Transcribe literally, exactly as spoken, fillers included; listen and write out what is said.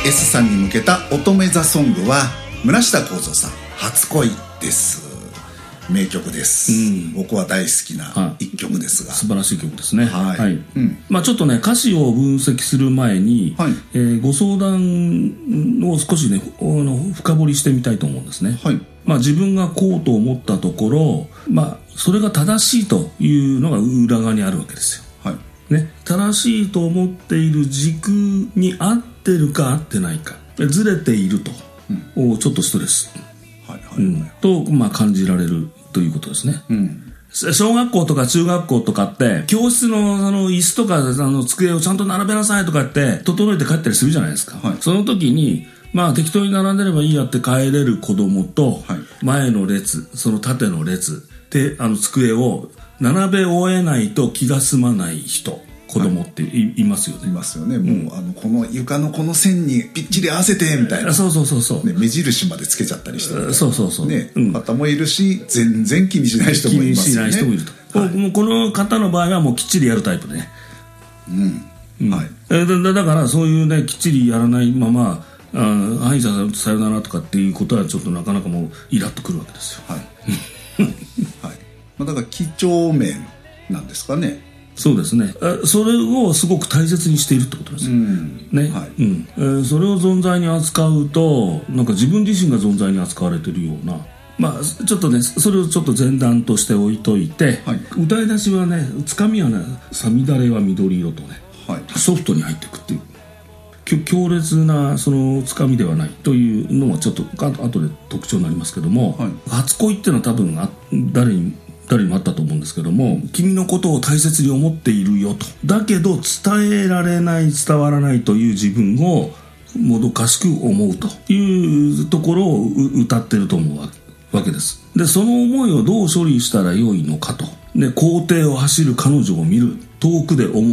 S さんに向けた乙女座ソングは村下幸三さん初恋です。名曲です、うん、僕は大好きな一曲ですが、 素晴らしい曲ですね。 はい、はい、うん、 まあ、ちょっとね歌詞を分析する前に、はい、えー、ご相談を少しねあの深掘りしてみたいと思うんですね。はい、まあ、自分がこうと思ったところ、まあ、それが正しいというのが裏側にあるわけですよ。はいね、正しいと思っている軸に合ってるか合ってないか、ずれていると、うん、ちょっとストレス、はいはいはい、うん、と、まあ、感じられるということですね。うん、小学校とか中学校とかって教室 の, あの椅子とかあの机をちゃんと並べなさいとかって整えて帰ったりするじゃないですか。はい、その時にまあ適当に並んでればいいやって帰れる子供と、はい、前の列その縦の列であの机を並べ終えないと気が済まない人子供って い,、はい、いますよね。 いますよね。もう、うん、あのこの床のこの線にぴっちり合わせてみたいな、 そうそうそうそう、 ね、目印までつけちゃったりして、 そうそうそう、 ね、うん、方もいるし全然気にしない人もいますよね。 気にしない人もいると、はい、もうこの方の場合はもうきっちりやるタイプでね、うん、はい、だ, だからそういうねきっちりやらないままあはいじゃあさよならとかっていうことはちょっとなかなかもうイラッとくるわけですよ。はい、 はい、まあ、だから几帳面なんですかね。 そうですね。それをすごく大切にしているってことですよ、うんね、はい、うん、えー、それを存在に扱うとなんか自分自身が存在に扱われているような、まあちょっとねそれをちょっと前段として置いといて、はい、歌い出しはねつかみはねさみだれは緑色とね、はい、ソフトに入っていくっていう強烈なそのつかみではないというのはちょっと後で特徴になりますけども、はい、初恋っていうのは多分あ誰に誰にもあったと思うんですけども、君のことを大切に思っているよと、だけど伝えられない伝わらないという自分をもどかしく思うというところを歌ってると思うわけです。でその思いをどう処理したらよいのかと、で校庭を走る彼女を見る、遠くで思